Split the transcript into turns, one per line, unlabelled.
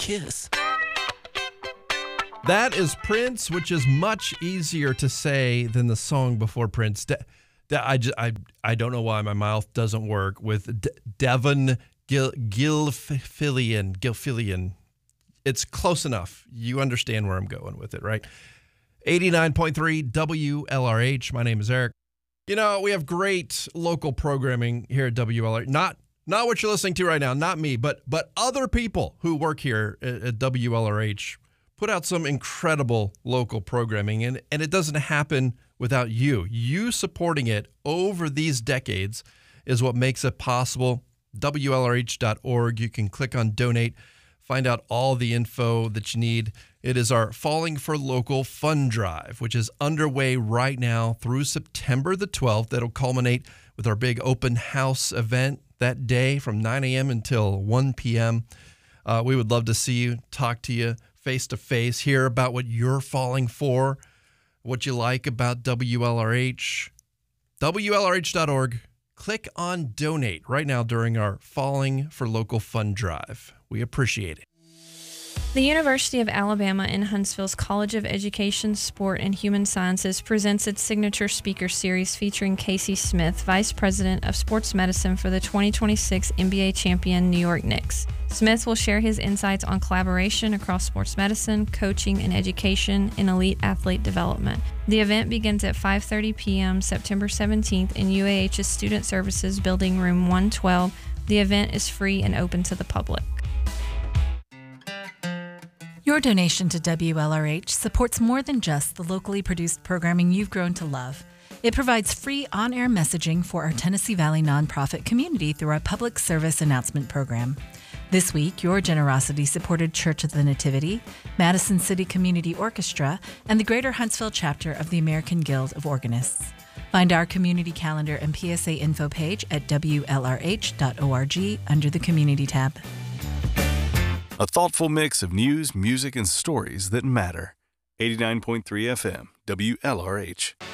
kiss.
That is Prince, which is much easier to say than the song before Prince. I don't know why my mouth doesn't work with Devon Gilfillian. It's close enough. You understand where I'm going with it, right? 89.3 WLRH. My name is Eric. You know, we have great local programming here at WLRH. Not what you're listening to right now, not me, but other people who work here at WLRH put out some incredible local programming, and it doesn't happen without you. You supporting it over these decades is what makes it possible. WLRH.org. You can click on donate, find out all the info that you need. It is our Falling for Local Fund Drive, which is underway right now through September the 12th. That'll culminate with our big open house event that day from 9 a.m. until 1 p.m. We would love to see you, talk to you face-to-face, hear about what you're falling for, what you like about WLRH. WLRH.org. Click on donate right now during our Falling for Local Fund Drive. We appreciate it.
The University of Alabama in Huntsville's College of Education, Sport, and Human Sciences presents its signature speaker series featuring Casey Smith, Vice President of Sports Medicine for the 2026 NBA champion New York Knicks. Smith will share his insights on collaboration across sports medicine, coaching, and education in elite athlete development. The event begins at 5:30 p.m. September 17th in UAH's Student Services Building Room 112. The event is free and open to the public.
Your donation to WLRH supports more than just the locally produced programming you've grown to love. It provides free on-air messaging for our Tennessee Valley nonprofit community through our public service announcement program. This week, your generosity supported Church of the Nativity, Madison City Community Orchestra, and the Greater Huntsville chapter of the American Guild of Organists. Find our community calendar and PSA info page at WLRH.org under the Community tab.
A thoughtful mix of news, music, and stories that matter. 89.3 FM, WLRH.